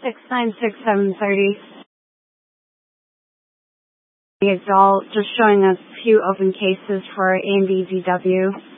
696-730. The adult, just showing us a few open cases for AMD VW.